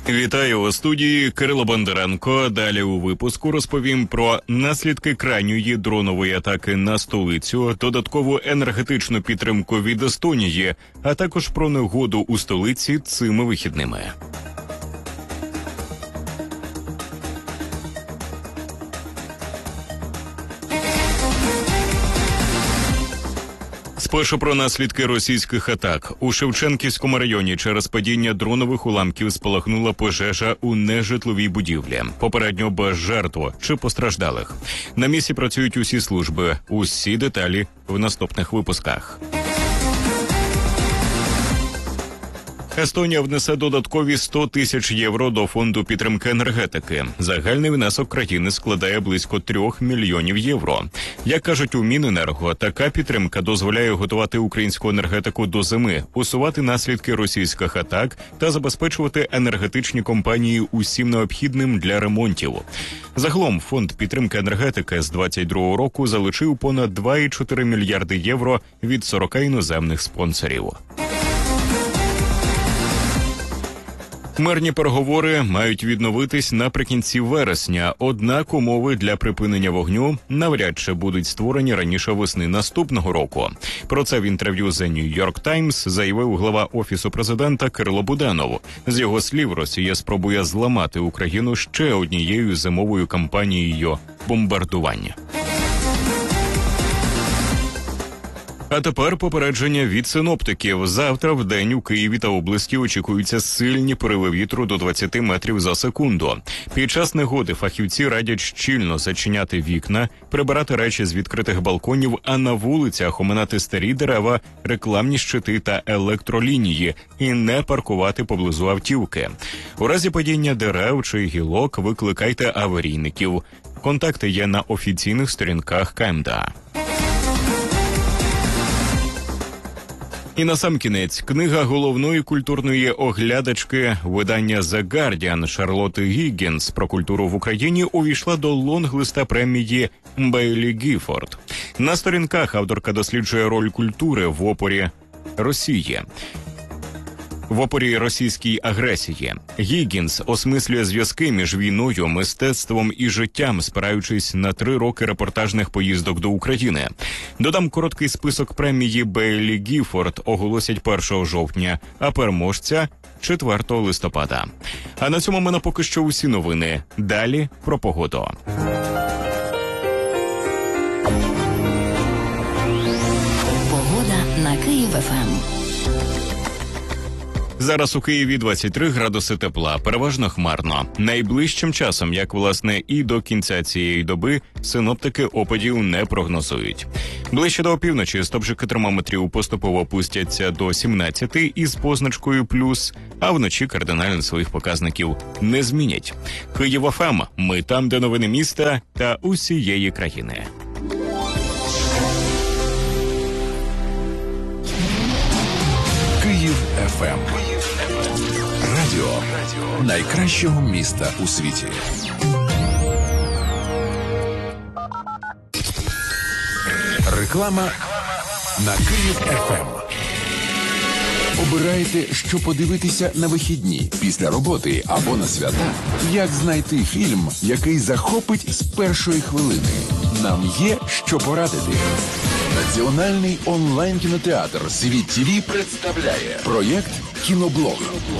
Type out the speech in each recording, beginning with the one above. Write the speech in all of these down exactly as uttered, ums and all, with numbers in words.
Вітаю у студії, Кирило Бондаренко. Далі у випуску розповім про наслідки крайньої дронової атаки на столицю, додаткову енергетичну підтримку від Естонії, а також про негоду у столиці цими вихідними. Спершу про наслідки російських атак. У Шевченківському районі через падіння дронових уламків спалахнула пожежа у нежитловій будівлі. Попередньо без жертв чи постраждалих. На місці працюють усі служби. Усі деталі в наступних випусках. Естонія внесе додаткові сто тисяч євро до фонду підтримки енергетики. Загальний внесок країни складає близько трьох мільйонів євро. Як кажуть у Міненерго, така підтримка дозволяє готувати українську енергетику до зими, усувати наслідки російських атак та забезпечувати енергетичні компанії усім необхідним для ремонтів. Загалом фонд підтримки енергетики з двадцять другого року залучив понад два цілих чотири мільярди євро від сорока іноземних спонсорів. Мирні переговори мають відновитись наприкінці вересня, однак умови для припинення вогню навряд чи будуть створені раніше весни наступного року. Про це в інтерв'ю The New York Times заявив глава Офісу президента Кирило Буданов. З його слів, Росія спробує зламати Україну ще однією зимовою кампанією бомбардування. А тепер попередження від синоптиків. Завтра в день у Києві та області очікуються сильні пориви вітру до двадцяти метрів за секунду. Під час негоди фахівці радять щільно зачиняти вікна, прибирати речі з відкритих балконів, а на вулицях оминати старі дерева, рекламні щити та електролінії і не паркувати поблизу автівки. У разі падіння дерев чи гілок викликайте аварійників. Контакти є на офіційних сторінках КМДА. І насамкінець, книга головної культурної оглядачки видання The Guardian Шарлотти Гіггінс про культуру в Україні увійшла до лонглиста премії Бейлі Гіфорд. На сторінках авторка досліджує роль культури в опорі Росії. В опорі російській агресії. Гіггінс осмислює зв'язки між війною, мистецтвом і життям, спираючись на три роки репортажних поїздок до України. Додам, короткий список премії Бейлі Гіфорд оголосять першого жовтня, а переможця – четвертого листопада. А на цьому в мене поки що усі новини. Далі про погоду. Погода на Київ-ФМ. Зараз у Києві двадцять три градуси тепла, переважно хмарно. Найближчим часом, як власне і до кінця цієї доби, синоптики опадів не прогнозують. Ближче до опівночі стопчики термометрів поступово опустяться до сімнадцяти із позначкою плюс, а вночі кардинально своїх показників не змінять. Київ-ФМ. Ми там, де новини міста та усієї країни. Київ-ФМ. Радіо найкращого міста у світі. Реклама на Київ-ФМ. Обираєте, що подивитися на вихідні, після роботи або на свята? Як знайти фільм, який захопить з першої хвилини? Нам є що порадити. Національний онлайн-кінотеатр «Світ ТВ» представляє проєкт «Кіноблог».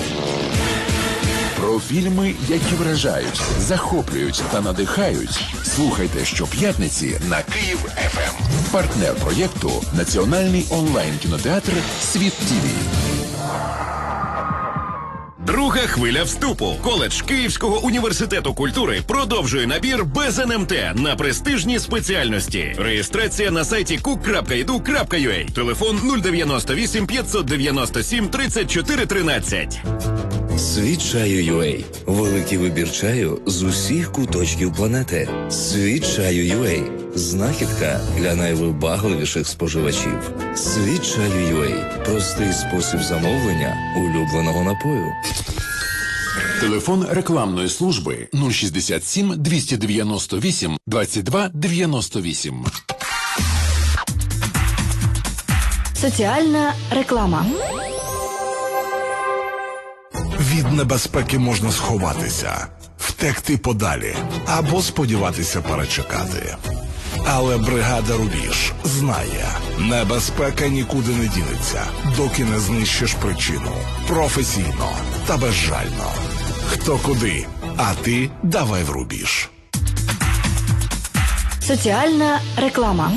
Про фільми, які вражають, захоплюють та надихають. Слухайте щоп'ятниці на Київ-ФМ. Партнер проєкту – Національний онлайн-кінотеатр «Світ ТВ». Друга хвиля вступу. Коледж Київського університету культури продовжує набір без ен ем те на престижні спеціальності. Реєстрація на сайті кук крапка і ду крапка ю а. Телефон нуль дев'яносто вісім п'ятсот дев'яносто сім тридцять чотири тринадцять. Світ чаю ю а. Великий вибір чаю з усіх куточків планети. Світ чаю ю а. Знахідка для найвибагливіших споживачів. Світ чаю ю а. Простий спосіб замовлення улюбленого напою. Телефон рекламної служби нуль шістдесят сім двісті дев'яносто вісім двадцять два дев'яносто вісім. Соціальна реклама. Від небезпеки можна сховатися, втекти подалі або сподіватися перечекати. Але бригада «Рубіж» знає, небезпека нікуди не дінеться, доки не знищиш причину. Професійно та безжально. Хто куди, а ти давай в рубіж. Соціальна реклама.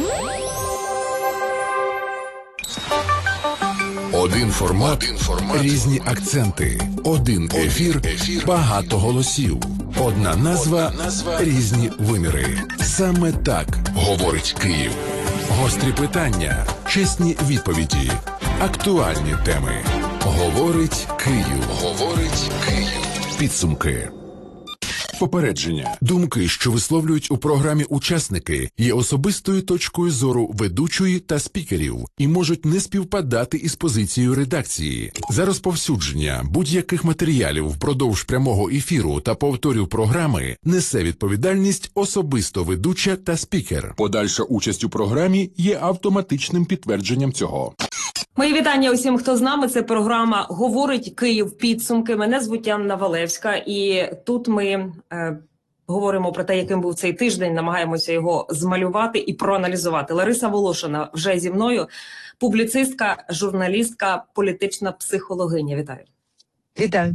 Один формат, Один формат, різні акценти, один ефір, ефір, багато голосів. Одна назва, назва, різні виміри. Саме так говорить Київ. Гострі питання, чесні відповіді, актуальні теми. Говорить Київ. Говорить Київ. Підсумки. Попередження. Думки, що висловлюють у програмі учасники, є особистою точкою зору ведучої та спікерів і можуть не співпадати із позицією редакції. За розповсюдження будь-яких матеріалів впродовж прямого ефіру та повторів програми несе відповідальність особисто ведуча та спікер. Подальша участь у програмі є автоматичним підтвердженням цього. Мої вітання усім, хто з нами. Це програма «Говорить Київ. Підсумки». Мене звуть Анна Валевська, і тут ми е, говоримо про те, яким був цей тиждень, намагаємося його змалювати і проаналізувати. Лариса Волошина вже зі мною, публіцистка, журналістка, політична психологиня. Вітаю. Вітаю.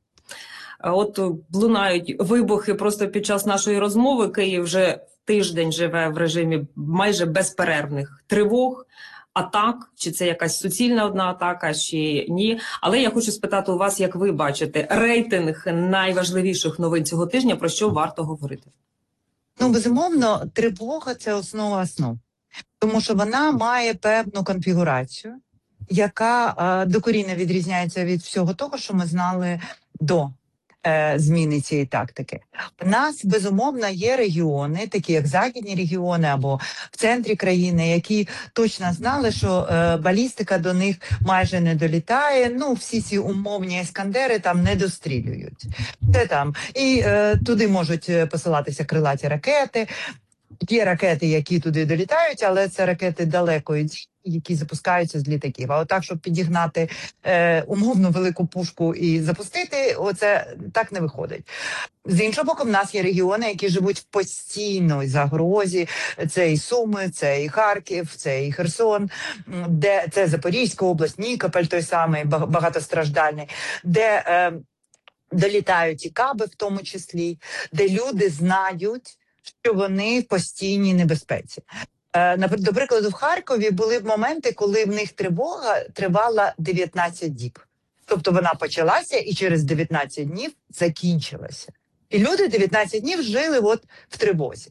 От лунають вибухи просто під час нашої розмови. Київ вже тиждень живе в режимі майже безперервних тривог, атак, чи це якась суцільна одна атака, чи ні. Але я хочу спитати у вас, як ви бачите, рейтинг найважливіших новин цього тижня, про що варто говорити? Ну, безумовно, тривога – це основа основ. Тому що вона має певну конфігурацію, яка е, докорінно відрізняється від всього того, що ми знали до е, зміни цієї тактики. У нас, безумовно, є регіони, такі як західні регіони або в центрі країни, які точно знали, що е, балістика до них майже не долітає. Ну, всі ці умовні іскандери там не дострілюють. Це там. І е, туди можуть посилатися крилаті ракети. Є ракети, які туди долітають, але це ракети далекої, які запускаються з літаків. А отак, щоб підігнати е, умовну велику пушку і запустити, оце так не виходить. З іншого боку, в нас є регіони, які живуть в постійній загрозі. Це і Суми, це і Харків, це і Херсон, де це Запорізька область, Нікополь той самий, багатостраждальний, де е, долітають і каби в тому числі, де люди знають, що вони в постійній небезпеці. Е, до прикладу, в Харкові були моменти, коли в них тривога тривала дев'ятнадцять діб. Тобто вона почалася і через дев'ятнадцять днів закінчилася. І люди дев'ятнадцять днів жили от в тривозі.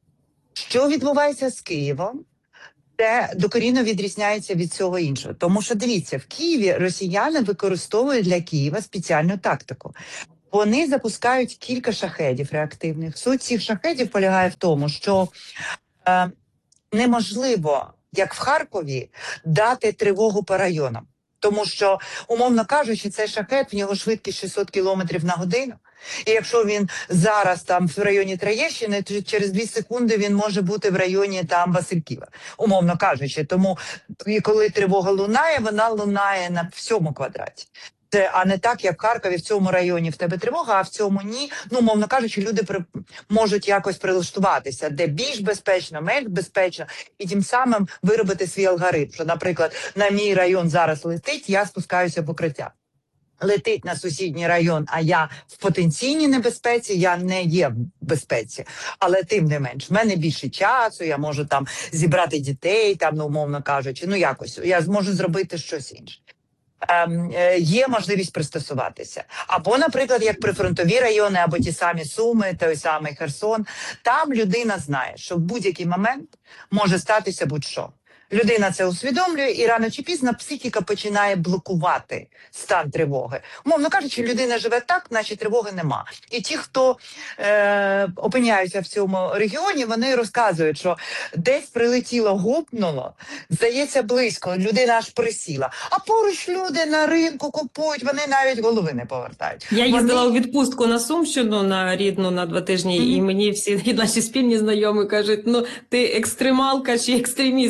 Що відбувається з Києвом? Це докорінно відрізняється від цього іншого. Тому що, дивіться, в Києві росіяни використовують для Києва спеціальну тактику. Вони запускають кілька шахедів реактивних. Суть цих шахедів полягає в тому, що е, неможливо, як в Харкові, дати тривогу по районам. Тому що, умовно кажучи, цей шахед, в нього швидкість шістсот кілометрів на годину. І якщо він зараз там в районі Троєщини, то через дві секунди він може бути в районі там Васильківа, умовно кажучи. Тому, коли тривога лунає, вона лунає на всьому квадраті. Це, а не так, як в Харкові, в цьому районі в тебе тривога, а в цьому ні. Ну, мовно кажучи, люди при, можуть якось прилаштуватися, де більш безпечно, менш безпечно, і тим самим виробити свій алгоритм. Що, наприклад, на мій район зараз летить, я спускаюся в укриття. Летить на сусідній район, а я в потенційній небезпеці, я не є в безпеці. Але тим не менш, в мене більше часу, я можу там зібрати дітей, там, ну, умовно кажучи, ну якось, я зможу зробити щось інше. Ем, е, є можливість пристосуватися. Або, наприклад, як прифронтові райони, або ті самі Суми, той самий Херсон, там людина знає, що в будь-який момент може статися будь-що. Людина це усвідомлює, і рано чи пізно психіка починає блокувати стан тривоги. Умовно кажучи, людина живе так, наче тривоги нема. І ті, хто е, опиняються в цьому регіоні, вони розказують, що десь прилетіло, гупнуло, здається близько, людина аж присіла. А поруч люди на ринку купують, вони навіть голови не повертають. Я вони... їздила у відпустку на Сумщину, на рідну, на два тижні, mm-hmm. і мені всі і наші спільні знайомі кажуть, ну ти екстремалка чи екстремістка, яка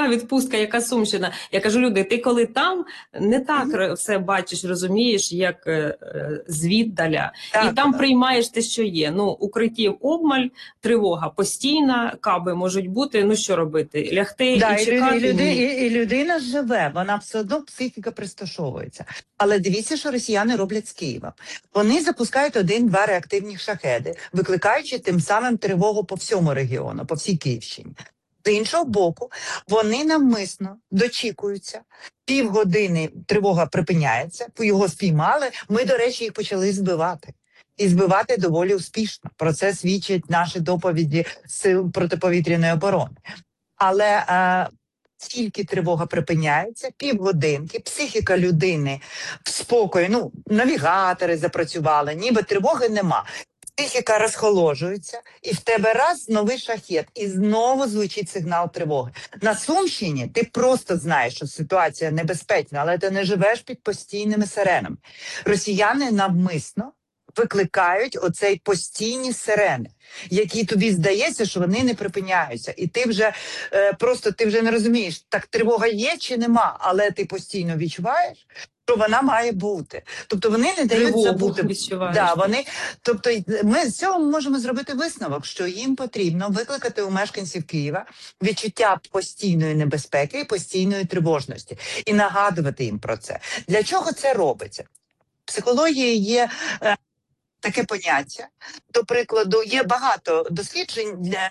яка відпустка, яка Сумщина? Я кажу, люди, ти коли там, не так mm-hmm. все бачиш, розумієш, як е, звіддаля. Так, і там так. приймаєш те, що є. Ну, укриттів обмаль, тривога постійна, каби можуть бути, ну що робити? Лягти да, і і чекати? І, люди, і, і людина живе, вона все одно психіка пристосовується. Але дивіться, що росіяни роблять з Києва. Вони запускають один-два реактивні шахеди, викликаючи тим самим тривогу по всьому регіону, по всій Київщині. З іншого боку, вони навмисно дочікуються, півгодини тривога припиняється, його спіймали, ми, до речі, їх почали збивати. І збивати доволі успішно. Про це свідчать наші доповіді Сил протиповітряної оборони. Але е, тільки тривога припиняється, півгодинки, психіка людини в спокої, ну, навігатори запрацювали, ніби тривоги нема. Психіка розхоложується, і в тебе раз новий шахет, і знову звучить сигнал тривоги. На Сумщині ти просто знаєш, що ситуація небезпечна, але ти не живеш під постійними сиренами. Росіяни навмисно викликають оцей постійні сирени, які тобі здається, що вони не припиняються. І ти вже е, просто ти вже не розумієш, так тривога є чи нема, але ти постійно відчуваєш, що вона має бути. Тобто вони не дають Тривогу забути. відчуваєш. Да, вони, тобто ми з цього можемо зробити висновок, що їм потрібно викликати у мешканців Києва відчуття постійної небезпеки і постійної тривожності. І нагадувати їм про це. Для чого це робиться? В психології є е, таке поняття. До прикладу, є багато досліджень для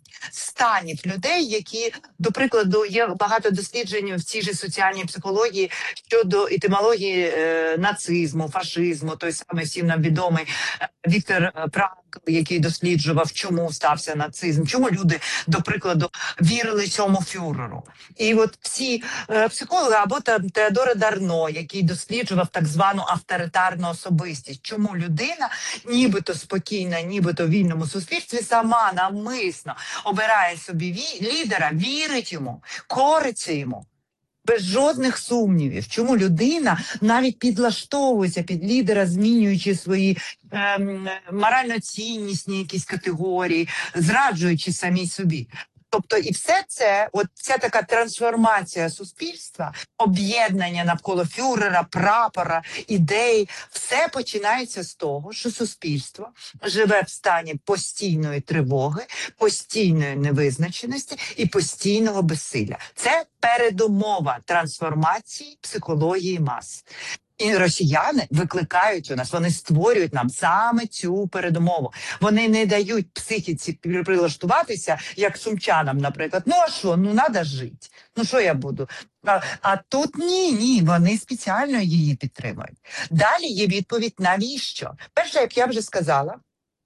станів людей, які, до прикладу, є багато досліджень в цій же соціальній психології щодо етимології е, нацизму, фашизму, той самий всім нам відомий Віктор Франкл, який досліджував, чому стався нацизм, чому люди, до прикладу, вірили цьому фюреру. І от всі е, психологи, або там Теодор Адорно, який досліджував так звану авторитарну особистість, чому людина, нібито спокійна, нібито в вільному суспільстві, сама навмисно обирає собі ві- лідера, вірить йому, кориться йому. Без жодних сумнівів. Чому людина навіть підлаштовується під лідера, змінюючи свої ем, морально-ціннісні якісь категорії, зраджуючи самій собі. Тобто і все це, от ця така трансформація суспільства, об'єднання навколо фюрера, прапора, ідей, все починається з того, що суспільство живе в стані постійної тривоги, постійної невизначеності і постійного безсилля. Це передумова трансформації психології мас. І росіяни викликають у нас, вони створюють нам саме цю передумову. Вони не дають психіці прилаштуватися, як сумчанам, наприклад. Ну а що, ну треба жити. Ну що я буду? А, а тут ні, ні, вони спеціально її підтримують. Далі є відповідь, навіщо? Перше, як я вже сказала,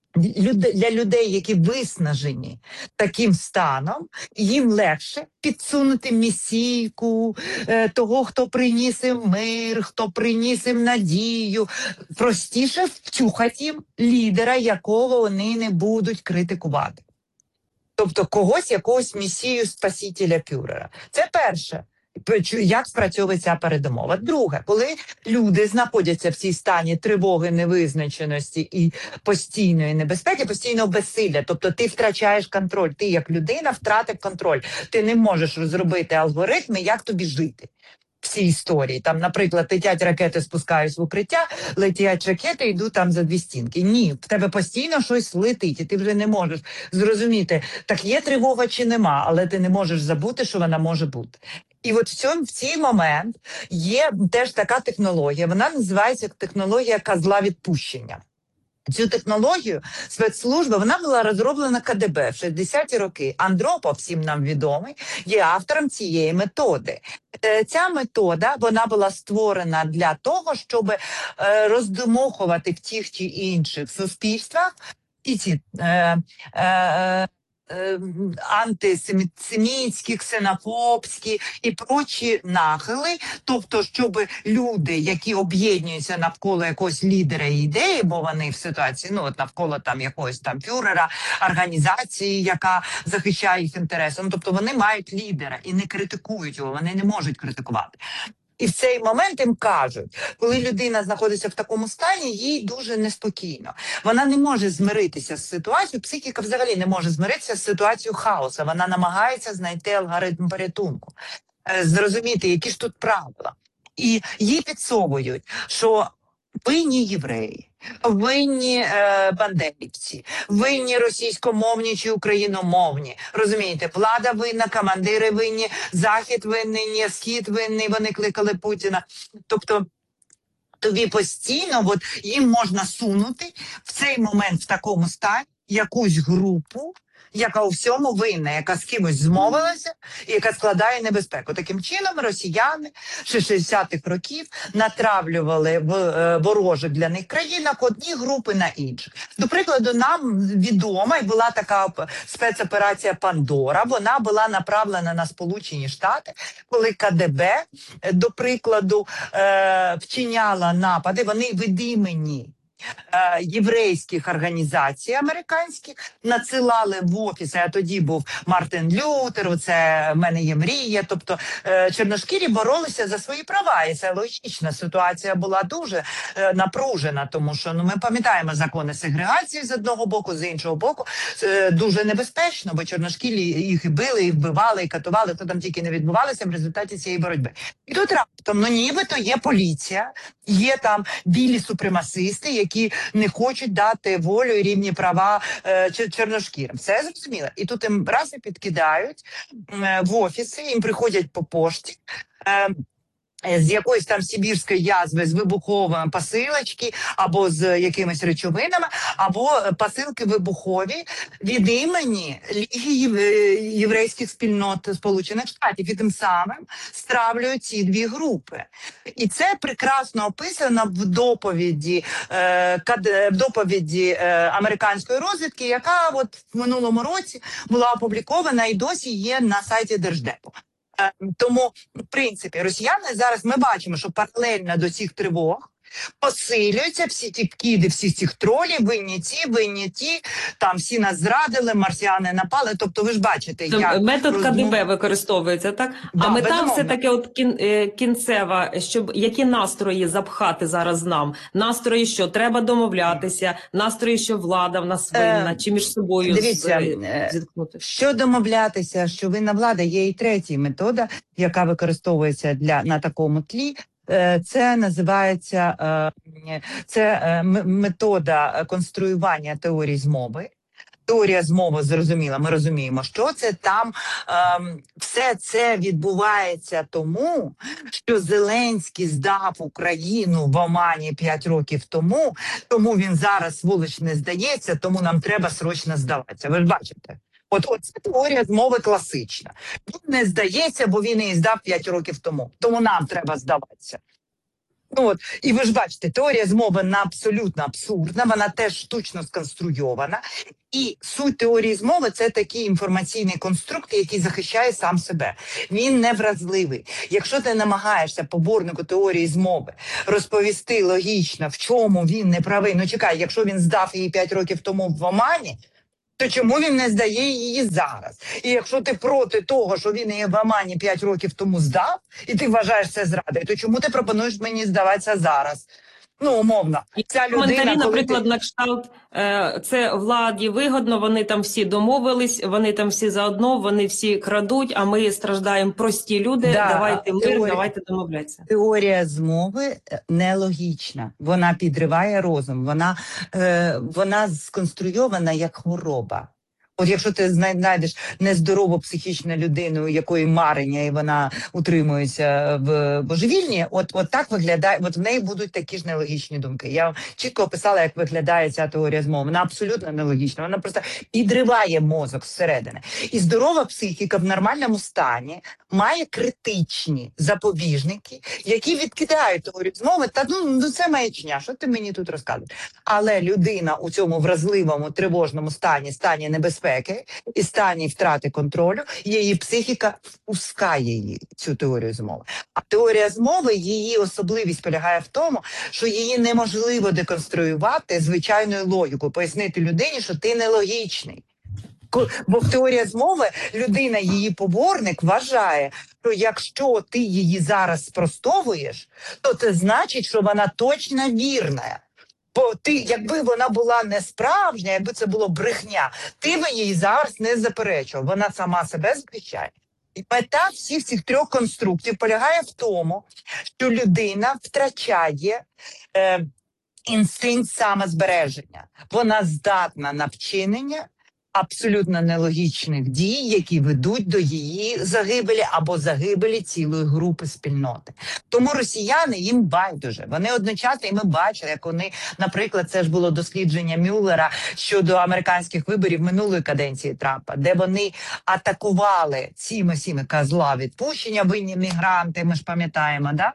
для людей, які виснажені таким станом, їм легше підсунути місійку е, того, хто приніс їм мир, хто приніс їм надію. Простіше втюхати їм лідера, якого вони не будуть критикувати. Тобто когось, якогось месію спасителя фюрера. Це перше. Як спрацьовує ця передумова. Друге, коли люди знаходяться в цій стані тривоги, невизначеності і постійної небезпеки, постійного безсилля, тобто ти втрачаєш контроль, ти як людина втратив контроль, ти не можеш розробити алгоритми, як тобі жити. Всі історії, там, наприклад, летять ракети, спускаюсь в укриття, летять ракети, йду там за дві стінки. Ні, в тебе постійно щось летить, і ти вже не можеш зрозуміти, так є тривога чи нема, але ти не можеш забути, що вона може бути. І от в цьому, в цей момент є теж така технологія, вона називається технологія козла відпущення. Цю технологію спецслужби, вона була розроблена ка де бе в шістдесяті роки. Андропов, всім нам відомий, є автором цієї методи. Ця метода, вона була створена для того, щоб роздмухувати в тих чи інших суспільствах і ці е, е, антисемітські, ксенофобські і прочі нахили, тобто, щоб люди, які об'єднуються навколо якогось лідера і ідеї, бо вони в ситуації, ну, от навколо там якогось там фюрера, організації, яка захищає їх інтереси, ну, тобто вони мають лідера і не критикують його, вони не можуть критикувати. І в цей момент їм кажуть, коли людина знаходиться в такому стані, їй дуже неспокійно. Вона не може змиритися з ситуацією, психіка взагалі не може змиритися з ситуацією хаосу. Вона намагається знайти алгоритм порятунку, зрозуміти, які ж тут правила. І їй підсовують, що винні євреї, винні е, бандерівці, винні російськомовні чи україномовні. Розумієте, влада винна, командири винні, Захід винний, Схід винний, вони кликали Путіна. Тобто тобі постійно от, їм можна сунути в цей момент в такому стані якусь групу, яка у всьому винна, яка з кимось змовилася і яка складає небезпеку. Таким чином росіяни ще шістдесятих років натравлювали в е, ворожих для них країнах одні групи на інші. До прикладу, нам відома і була така спецоперація «Пандора», вона була направлена на Сполучені Штати, коли КДБ, до прикладу, е, вчиняла напади, вони від імені єврейських організацій американських надсилали в офіси, а тоді був Мартин Лютер, це «В мене є мрія», тобто чорношкірі боролися за свої права, і це логічна ситуація була дуже напружена, тому що ну, ми пам'ятаємо закони сегрегації з одного боку, з іншого боку, дуже небезпечно, бо чорношкірі їх і били, і вбивали, і катували, то там тільки не відбувалося в результаті цієї боротьби. І тут раптом, ну нібито є поліція, є там білі супремасисти, які не хочуть дати волю і рівні права е, чорношкірим. Це зрозуміло. І тут їм раз і підкидають е, в офіси, їм приходять по пошті, е, з якоїсь там сибірської язви, з вибуховими посилочки, або з якимись речовинами, або посилки вибухові від імені Ліги єврейських спільнот Сполучених Штатів. І тим самим стравлюють ці дві групи. І це прекрасно описано в доповіді, в доповіді американської розвідки, яка от в минулому році була опублікована і досі є на сайті Держдепу. Тому, в принципі, росіяни зараз, ми бачимо, що паралельно до цих тривог посилюються всі ті вкиди, всі цих тролів, винні ті, винні ті, там всі нас зрадили, марсіани напали, тобто ви ж бачите, як... Метод розмов... КДБ використовується, так? Да, а мета безумовно. все-таки от кін, кінцева, щоб які настрої запхати зараз нам? Настрої, що треба домовлятися, настрої, що влада в нас винна, Е, чи між собою дивіться, з- зіткнути? Що домовлятися, що винна влада, є і третя метода, яка використовується для, на такому тлі. Е, Це називається е, це е, м- метода конструювання теорій змови. Теорія змови зрозуміла, ми розуміємо, що це там ем, все це відбувається тому, що Зеленський здав Україну в Омані п'ять років тому, тому він зараз, сволоч, не здається, тому нам треба срочно здаватися. Ви ж бачите? От, от це теорія змови класична. Він не здається, бо він її здав п'ять років тому, тому нам треба здаватися. Ну от, і ви ж бачите, теорія змови вона абсолютно абсурдна, вона теж штучно сконструйована. І суть теорії змови – це такий інформаційний конструкт, який захищає сам себе. Він не вразливий. Якщо ти намагаєшся поборнику теорії змови розповісти логічно, в чому він не правий, ну чекай, якщо він здав її п'ять років тому в Омані, то чому він не здає її зараз? І якщо ти проти того, що він її в Омані п'ять років тому здав, і ти вважаєш це зрадою, то чому ти пропонуєш мені здаватися зараз? Ну, умовно. Ця Коментарі, людина, коли наприклад, ти... на кшталт, е, це владі вигодно, вони там всі домовились, вони там всі заодно, вони всі крадуть, а ми страждаємо прості люди, Да, давайте мир, теорія- давайте домовлятися. Теорія змови нелогічна, вона підриває розум, вона, е, вона сконструйована як хвороба. От якщо ти знай- знайдеш нездорову психічну людину, у якої марення, і вона утримується в божевільні, от, от так виглядає, от в неї будуть такі ж нелогічні думки. Я вам чітко описала, як виглядає ця теорія змови. Вона абсолютно нелогічна, вона просто підриває мозок зсередини. І здорова психіка в нормальному стані має критичні запобіжники, які відкидають теорію змови. Та ну, ну це маячня, що ти мені тут розказуєш? Але людина у цьому вразливому, тривожному стані, стані небезпеки і стані втрати контролю, її психіка впускає її, цю теорію змови. А теорія змови, її особливість полягає в тому, що її неможливо деконструювати звичайною логікою, пояснити людині, що ти нелогічний. Ко- Бо теорія змови, людина, її поборник, вважає, що якщо ти її зараз спростовуєш, то це значить, що вона точно вірна. Бо ти, якби вона була не справжня, якби це було брехня, ти би її зараз не заперечував. Вона сама себе захищає. І мета всіх цих трьох конструктів полягає в тому, що людина втрачає е, інстинкт самозбереження. Вона здатна на вчинення абсолютно нелогічних дій, які ведуть до її загибелі або загибелі цілої групи спільноти. Тому росіяни їм байдуже. Вони одночасно, і ми бачили, як вони, наприклад, це ж було дослідження Мюллера щодо американських виборів минулої каденції Трампа, де вони атакували цими всіми козла відпущення, винні мігранти, ми ж пам'ятаємо, да?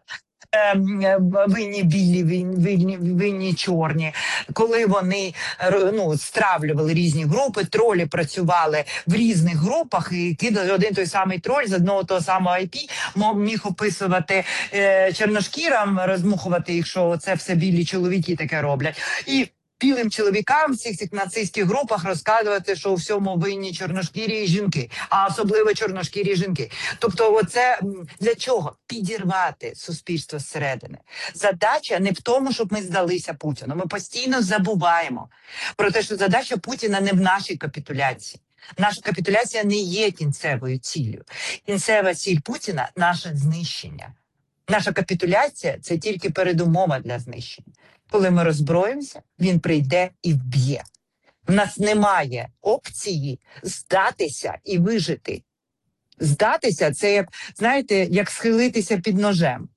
Винні білі, винні, винні чорні, коли вони ну, стравлювали різні групи, тролі працювали в різних групах і кидали один той самий троль з одного того самого ай пі, міг описувати е, чорношкірам, роздмухувати їх, що це все білі чоловіки таке роблять. І білим чоловікам в цих, цих нацистських групах розказувати, що у всьому винні чорношкірі жінки, а особливо чорношкірі жінки. Тобто оце для чого? Підірвати суспільство зсередини. Задача не в тому, щоб ми здалися Путіну. Ми постійно забуваємо про те, що задача Путіна не в нашій капітуляції. Наша капітуляція не є кінцевою ціллю. Кінцева ціль Путіна – наше знищення. Наша капітуляція – це тільки передумова для знищення. Коли ми роззброїмося, він прийде і вб'є. У нас немає опції здатися і вижити. Здатися – це, як, знаєте, як схилитися під ножем.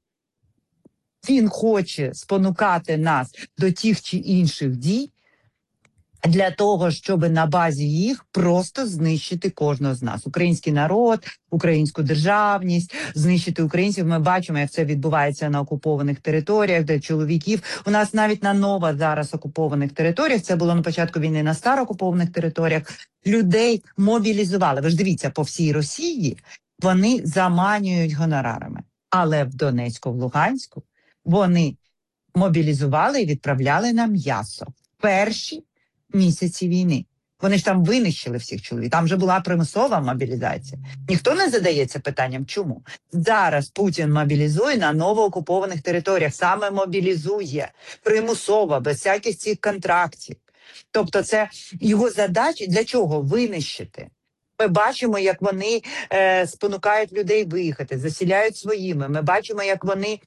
Він хоче спонукати нас до тих чи інших дій для того, щоб на базі їх просто знищити кожного з нас. Український народ, українську державність, знищити українців. Ми бачимо, як це відбувається на окупованих територіях, де чоловіків. У нас навіть на ново зараз окупованих територіях, це було на початку війни на староокупованих територіях, людей мобілізували. Ви ж дивіться, по всій Росії вони заманюють гонорарами. Але в Донецьку, в Луганську вони мобілізували і відправляли на м'ясо. Перші місяці війни. Вони ж там винищили всіх чоловіків. Там вже була примусова мобілізація. Ніхто не задається питанням, чому. Зараз Путін мобілізує на новоокупованих територіях. Саме мобілізує. Примусово, без всяких цих контрактів. Тобто це його задача для чого? Винищити. Ми бачимо, як вони е, спонукають людей виїхати, засіляють своїми. Ми бачимо, як вони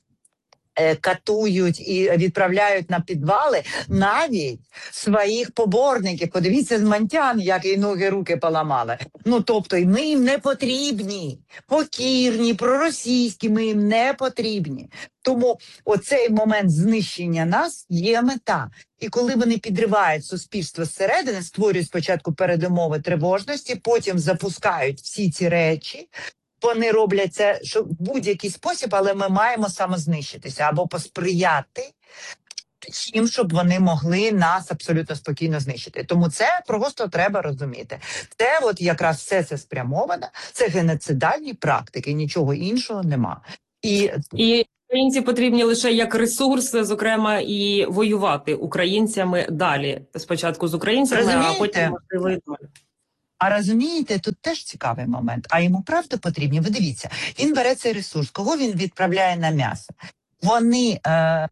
катують і відправляють на підвали навіть своїх поборників. Подивіться з Монтян, як і ноги, руки поламали. Ну, тобто, ми їм не потрібні. Покірні, проросійські, ми їм не потрібні. Тому оцей момент знищення нас є мета. І коли вони підривають суспільство зсередини, створюють спочатку передумови тривожності, потім запускають всі ці речі, вони роблять це що в будь-який спосіб, але ми маємо самознищитися або посприяти їм, щоб вони могли нас абсолютно спокійно знищити. Тому це просто треба розуміти. Це от якраз все це спрямовано, це геноцидальні практики, нічого іншого нема. І, і українці потрібні лише як ресурс, зокрема, і воювати українцями далі. Спочатку з українцями, розумієте? А потім можливо і далі. А розумієте, тут теж цікавий момент. А йому правда потрібні? Ви дивіться, він бере цей ресурс. Кого він відправляє на м'ясо? Вони е, е,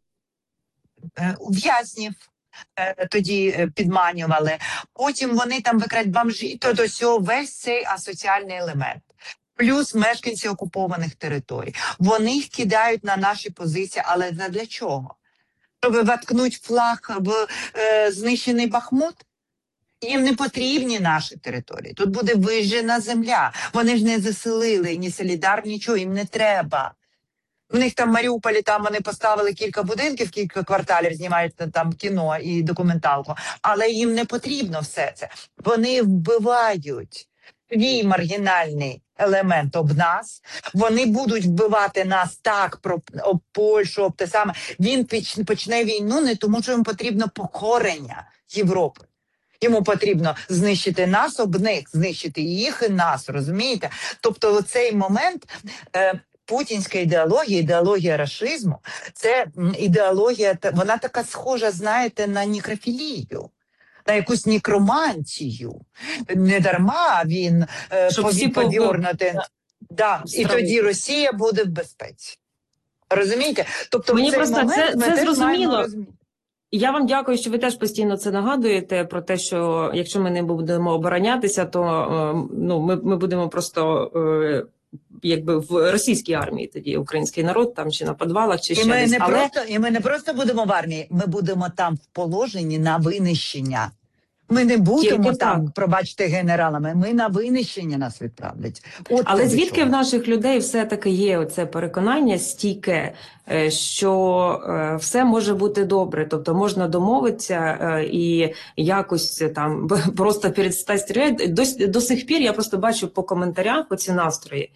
в'язнів е, тоді підманювали. Потім вони там викрають бомжі. То до цього весь цей асоціальний елемент. Плюс мешканці окупованих територій. Вони їх кидають на наші позиції, але для чого? Щоб воткнуть флаг в е, знищений Бахмут? Їм не потрібні наші території. Тут буде вижжена земля. Вони ж не заселили, ні Солідар, нічого, їм не треба. В них там в Маріуполі, там вони поставили кілька будинків, кілька кварталів, знімають там кіно і документалку. Але їм не потрібно все це. Вони вбивають свій маргінальний елемент об нас. Вони будуть вбивати нас так, про об Польщу, об те саме. Він почне війну не тому, що їм потрібно покорення Європи. Йому потрібно знищити нас, об них, знищити їх і нас, розумієте? Тобто оцей момент е, путінська ідеологія, ідеологія рашизму, це ідеологія, вона така схожа, знаєте, на некрофілію. на якусь некромантію. Не дарма він е, Щоб всі повів повернути. Да, і Стравити. тоді Росія буде в безпеці. Розумієте? Тобто Мені в цей просто момент це- ми це теж зрозуміло. маємо розуміти. Я вам дякую, що ви теж постійно це нагадуєте про те, що якщо ми не будемо оборонятися, то е, ну ми, ми будемо просто е, якби в російській армії, тоді український народ там чи на підвалах, чи І ще ми, десь. не Але просто, і ми не просто будемо в армії, ми будемо там в положенні на винищення. Ми не будемо Тільки там, так. пробачте, генералами, ми на винищення нас відправлять. От Але до звідки чого. в наших людей все-таки є оце переконання стійке, е, що е, все може бути добре, тобто можна домовитися е, і якось е, там просто перестати стріляти. До, до сих пір я просто бачу по коментарях оці настрої,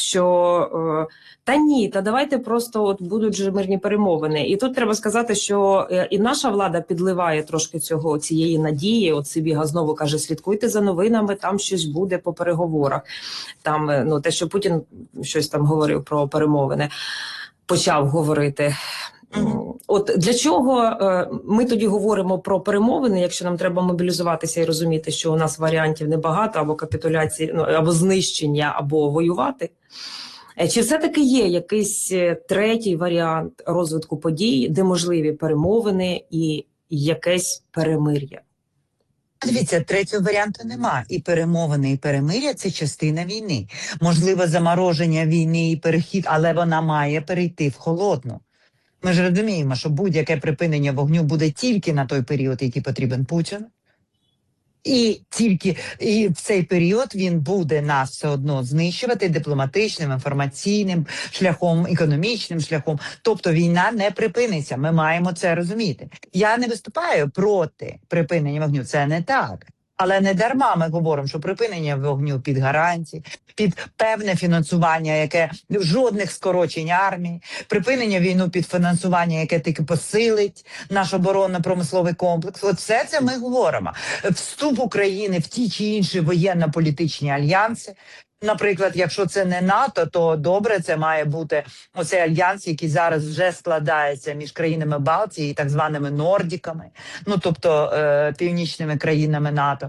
що е, та ні, та давайте просто от будуть же мирні перемовини. І тут треба сказати, що е, і наша влада підливає трошки цього цієї надії. От Сибіга знову каже: слідкуйте за новинами, там щось буде по переговорах. Там е, ну те, що Путін щось там говорив про перемовини, почав говорити. Мгм. От для чого е, ми тоді говоримо про перемовини, якщо нам треба мобілізуватися і розуміти, що у нас варіантів небагато, або капітуляції, ну або знищення, або воювати? Е, Чи все-таки є якийсь е, третій варіант розвитку подій, де можливі перемовини і якесь перемир'я? Дивіться, третього варіанту нема. І перемовини, і перемир'я – це частина війни. Можливо, замороження війни і перехід, але вона має перейти в холодну. Ми ж розуміємо, що будь-яке припинення вогню буде тільки на той період, який потрібен Путіну. І тільки і в цей період він буде нас все одно знищувати дипломатичним, інформаційним шляхом, економічним шляхом. Тобто війна не припиниться. Ми маємо це розуміти. Я не виступаю проти припинення вогню. Це не так. Але не дарма ми говоримо, що припинення вогню під гарантії, під певне фінансування, яке жодних скорочень армії, припинення війну під фінансування, яке тільки посилить наш оборонно-промисловий комплекс. От все це ми говоримо. Вступ України в ті чи інші воєнно-політичні альянси. Наприклад, якщо це не НАТО, то добре, це має бути оцей альянс, який зараз вже складається між країнами Балтії і так званими Нордіками, ну тобто е, північними країнами НАТО.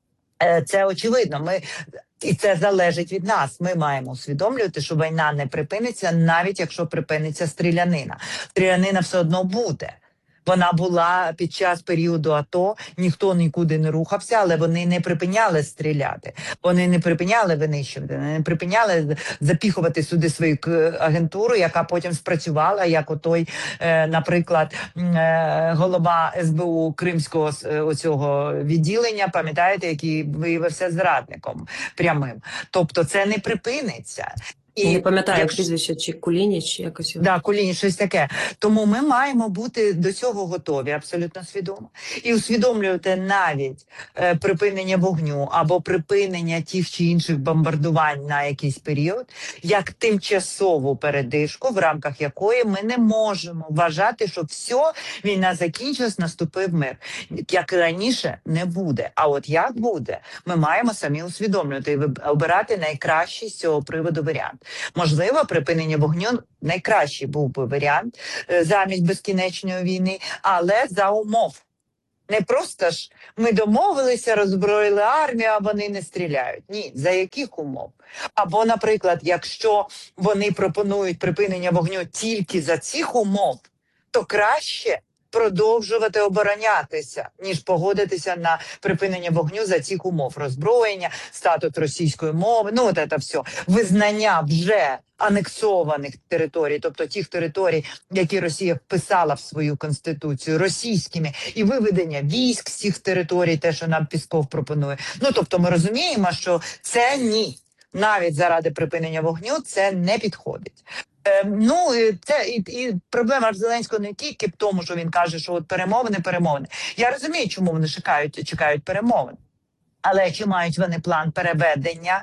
Е, це очевидно. Ми і це залежить від нас. Ми маємо усвідомлювати, що війна не припиниться, навіть якщо припиниться стрілянина. Стрілянина все одно буде. Вона була під час періоду АТО, ніхто нікуди не рухався, але вони не припиняли стріляти. Вони не припиняли винищувати, вони не припиняли запіхувати сюди свою к- агентуру, яка потім спрацювала, як отой, е, наприклад, м, е, голова ес бе у Кримського с- е, оцього відділення, пам'ятаєте, який виявився зрадником прямим. Тобто це не припиниться. І, не пам'ятаю, як якщо- прізвище, чи Кулініч, чи якось його. Да, Куліні, щось таке. Тому ми маємо бути до цього готові, абсолютно свідомо. І усвідомлювати навіть е, припинення вогню або припинення тих чи інших бомбардувань на якийсь період, як тимчасову передишку, в рамках якої ми не можемо вважати, що все, війна закінчилась, наступив мир. Як раніше, не буде. А от як буде, ми маємо самі усвідомлювати і виб- обирати найкращий з цього приводу варіант. Можливо, припинення вогню найкращий був би варіант е, замість безкінечної війни, але за умов. Не просто ж ми домовилися, роззброїли армію, а вони не стріляють. Ні, за яких умов? Або, наприклад, якщо вони пропонують припинення вогню тільки за цих умов, то краще продовжувати оборонятися, ніж погодитися на припинення вогню за цих умов. Роззброєння, статус російської мови, ну от це все. Визнання вже анексованих територій, тобто тих територій, які Росія вписала в свою конституцію, російськими, і виведення військ з цих територій, те, що нам Пісков пропонує. Ну, тобто ми розуміємо, що це ні. Навіть заради припинення вогню це не підходить. Е, ну, і це і, і проблема Зеленського не тільки в тому, що він каже, що от перемовини, перемовини. Я розумію, чому вони чекають, чекають перемовин. Але чи мають вони план переведення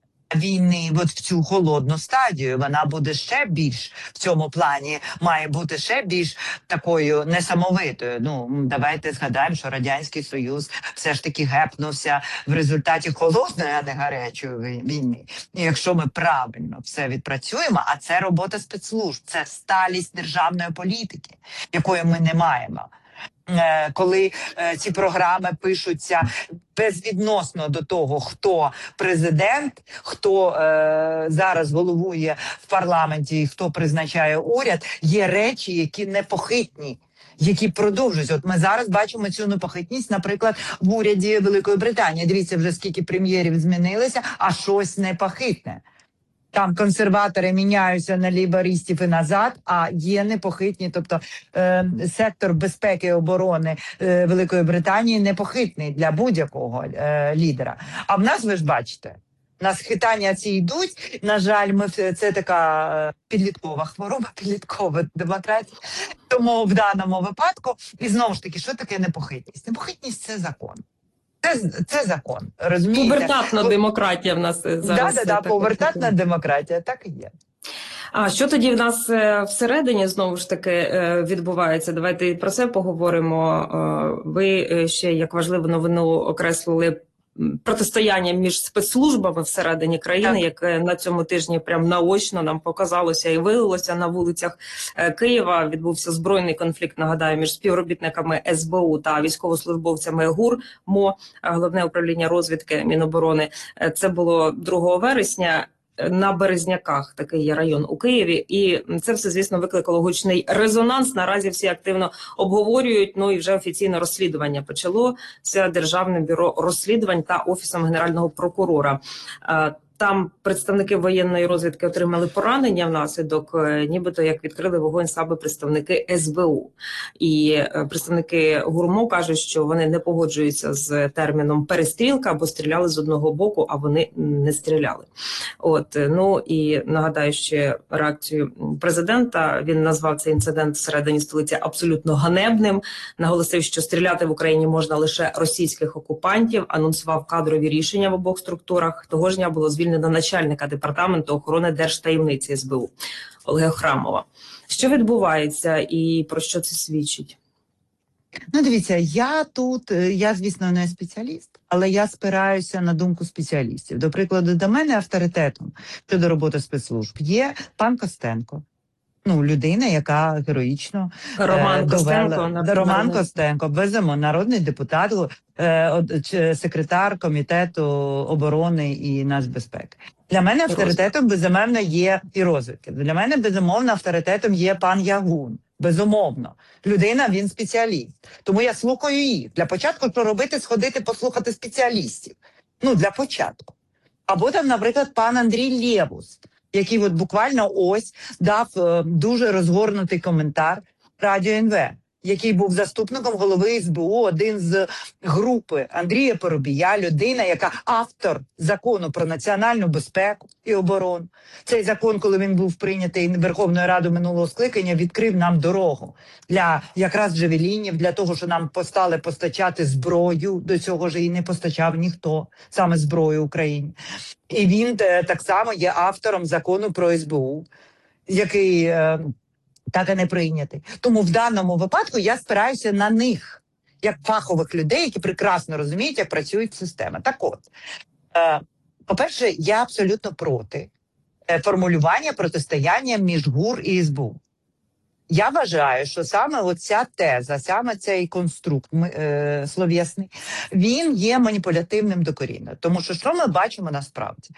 війни от в цю холодну стадію? Вона буде ще більш в цьому плані, має бути ще більш такою несамовитою. Ну, давайте згадаємо, що Радянський Союз все ж таки гепнувся в результаті холодної, а не гарячої вій- війни. І якщо ми правильно все відпрацюємо, а це робота спецслужб, це сталість державної політики, якої ми не маємо. Е, коли е, ці програми пишуться безвідносно до того, хто президент, хто е, зараз головує в парламенті, хто призначає уряд, є речі, які непохитні, які продовжуються. От ми зараз бачимо цю непохитність, наприклад, в уряді Великої Британії. Дивіться, вже скільки прем'єрів змінилися, а щось непохитне. Там консерватори міняються на лейбористів і назад, а є непохитні. Тобто е, сектор безпеки і оборони е, Великої Британії непохитний для будь-якого е, лідера. А в нас, ви ж бачите, у нас хитання ці йдуть. На жаль, ми це така е, підліткова хвороба, підліткова демократія. Тому в даному випадку, і знову ж таки, що таке непохитність? Непохитність – це закон. Це, це закон, розумієте? Повертатна демократія в нас зараз. Так, да, да, повертатна демократія, так і є. А що тоді в нас всередині знову ж таки відбувається? Давайте про це поговоримо. Ви ще як важливу новину окреслили протистояння між спецслужбами всередині країни, так, яке на цьому тижні прям наочно нам показалося і вилилося на вулицях Києва. Відбувся збройний конфлікт, нагадаю, між співробітниками ес бе у та військовослужбовцями ГУР МО, Головне управління розвідки Міноборони. Це було другого вересня. На Березняках, такий є район у Києві, і це все, звісно, викликало гучний резонанс. Наразі всі активно обговорюють, ну і вже офіційне розслідування почалося Державним бюро розслідувань та Офісом Генерального прокурора. Там представники воєнної розвідки отримали поранення внаслідок, нібито як відкрили вогонь саме представники ес бе у. І представники ГУРМО кажуть, що вони не погоджуються з терміном перестрілка, бо стріляли з одного боку, а вони не стріляли. От, ну і нагадаю ще реакцію президента. Він назвав цей інцидент всередині столиці абсолютно ганебним. Наголосив, що стріляти в Україні можна лише російських окупантів. Анонсував кадрові рішення в обох структурах. Того ж дня було звільнено на начальника департаменту охорони держтаємниці ес бе у Олега Храмова. Що відбувається і про що це свідчить? Ну, дивіться, я тут, я, звісно, не спеціаліст, але я спираюся на думку спеціалістів. До прикладу, до мене авторитетом щодо роботи спецслужб є пан Костенко. Ну, людина, яка героїчно Роман е, Костенко, довела... Роман Костенко, безумовно, народний депутат, е, секретар Комітету оборони і нацбезпеки. Для мене авторитетом, безумовно, є і розвідки. Для мене, безумовно, авторитетом є пан Ягун. Безумовно. Людина, він спеціаліст. Тому я слухаю їх. Для початку, що робити, сходити послухати спеціалістів. Ну, для початку. Або там, наприклад, пан Андрій Лєвус, який от буквально ось дав е, дуже розгорнутий коментар Радіо ен ве, який був заступником голови ес бе у, один з групи Андрія Парубія, людина, яка автор закону про національну безпеку і оборону. Цей закон, коли він був прийнятий Верховною Радою минулого скликання, відкрив нам дорогу для якраз джавелінів, для того, що нам постали постачати зброю, до цього ж і не постачав ніхто, саме зброю Україні. І він так само є автором закону про ес бе у, який е, так і не прийнятий. Тому в даному випадку я спираюся на них, як фахових людей, які прекрасно розуміють, як працює система. Так от, е, по-перше, я абсолютно проти е, формулювання протистояння між ГУР і ес бе у. Я вважаю, що саме оця теза, саме цей конструкт е, словесний, він є маніпулятивним докорінно. Тому що що ми бачимо насправді?